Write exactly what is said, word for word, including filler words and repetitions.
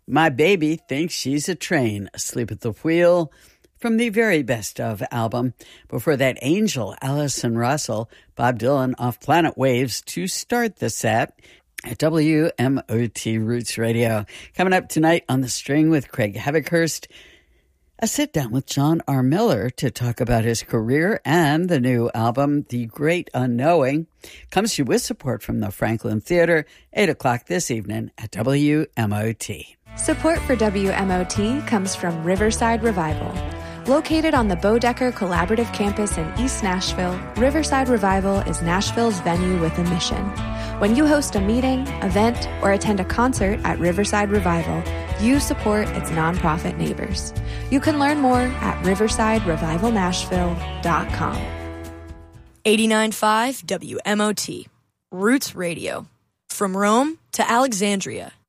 My Baby Thinks She's a Train, Asleep at the Wheel, from the Very Best Of album. Before that, Angel, Allison Russell, Bob Dylan, Off Planet Waves to start the set at W M O T Roots Radio. Coming up tonight on The String with Craig Havikhurst, a sit-down with John R. Miller to talk about his career and the new album, The Great Unknowing. Comes to you with support from the Franklin Theater, eight o'clock this evening at W M O T. Support for W M O T comes from Riverside Revival. Located on the Bodecker Collaborative Campus in East Nashville, Riverside Revival is Nashville's venue with a mission. When you host a meeting, event, or attend a concert at Riverside Revival, you support its nonprofit neighbors. You can learn more at riverside revival nashville dot com. eighty-nine point five W M O T, Roots Radio. From Rome to Alexandria,